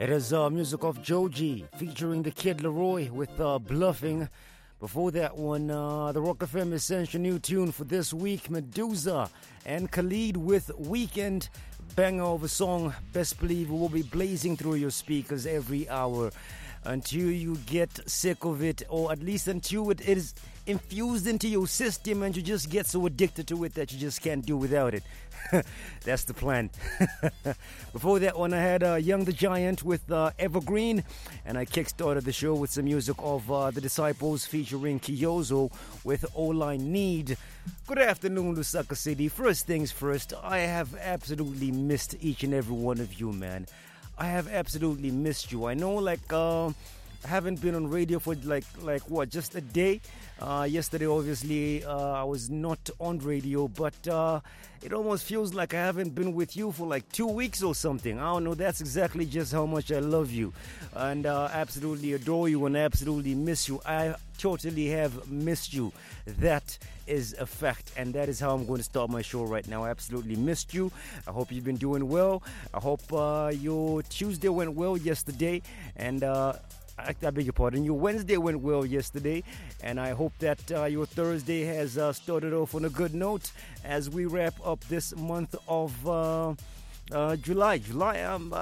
It is music of Joji featuring the Kid Leroy with Bluffing. Before that one, the Rock FM Essential new tune for this week, Medusa and Khalid with Weekend. Banger of a song. Best believe it will be blazing through your speakers every hour until you get sick of it, or at least until it is infused into your system and you just get so addicted to it that you just can't do without it. That's the plan. Before that one, I had Young the Giant with Evergreen, and I kickstarted the show with some music of The Disciples featuring Kiyozo with All I Need. Good afternoon, Lusaka City. First things first, I have absolutely missed each and every one of you, man. I have absolutely missed you. I know, I haven't been on radio for like what, just a day. Yesterday, obviously, I was not on radio, but it almost feels like I haven't been with you for like 2 weeks or something. I don't know. That's exactly just how much I love you and absolutely adore you and absolutely miss you. I totally have missed you. That is a fact, and that is how I'm going to start my show right now. I absolutely missed you. I hope you've been doing well. I hope your Tuesday went well yesterday, and I beg your pardon, your Wednesday went well yesterday, and I hope that your Thursday has started off on a good note as we wrap up this month of July.